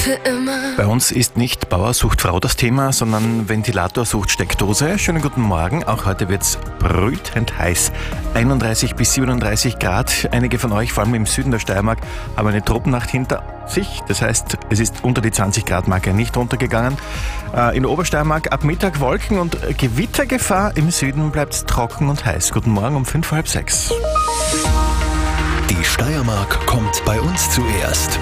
für immer. Bei uns ist nicht Bauer sucht Frau das Thema, sondern Ventilator sucht Steckdose. Schönen guten Morgen. Auch heute wird's brütend heiß. 31 bis 37 Grad. Einige von euch, vor allem im Süden der Steiermark, haben eine Tropennacht hinter sich. Das heißt, es ist unter die 20 Grad Marke nicht runtergegangen. In der Obersteiermark ab Mittag Wolken und Gewittergefahr. Im Süden bleibt's trocken und heiß. Guten Morgen um 5, halb 6. Die Steiermark kommt bei uns zuerst.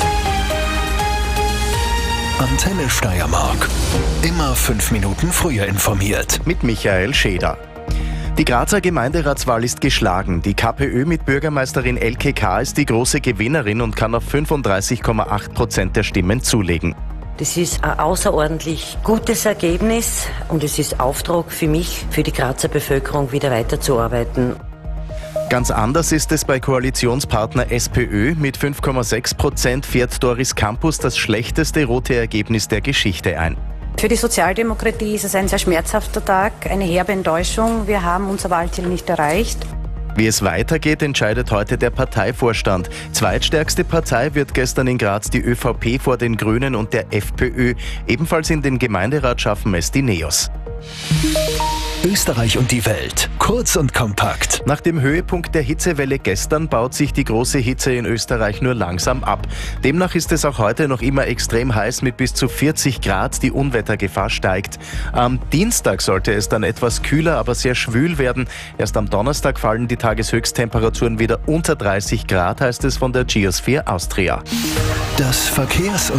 Antenne Steiermark. Immer 5 Minuten früher informiert. Mit Michael Scheder. Die Grazer Gemeinderatswahl ist geschlagen. Die KPÖ mit Bürgermeisterin Elke K. ist die große Gewinnerin und kann auf 35,8% der Stimmen zulegen. Das ist ein außerordentlich gutes Ergebnis und es ist Auftrag für mich, für die Grazer Bevölkerung wieder weiterzuarbeiten. Ganz anders ist es bei Koalitionspartner SPÖ. Mit 5,6% fährt Doris Campus das schlechteste rote Ergebnis der Geschichte ein. Für die Sozialdemokratie ist es ein sehr schmerzhafter Tag, eine herbe Enttäuschung. Wir haben unser Wahlziel nicht erreicht. Wie es weitergeht, entscheidet heute der Parteivorstand. Zweitstärkste Partei wird gestern in Graz die ÖVP vor den Grünen und der FPÖ. Ebenfalls in den Gemeinderat schaffen es die NEOS. Österreich und die Welt. Kurz und kompakt. Nach dem Höhepunkt der Hitzewelle gestern baut sich die große Hitze in Österreich nur langsam ab. Demnach ist es auch heute noch immer extrem heiß mit bis zu 40 Grad. Die Unwettergefahr steigt. Am Dienstag sollte es dann etwas kühler, aber sehr schwül werden. Erst am Donnerstag fallen die Tageshöchsttemperaturen wieder unter 30 Grad, heißt es von der Geosphere Austria. Das Verkehrs-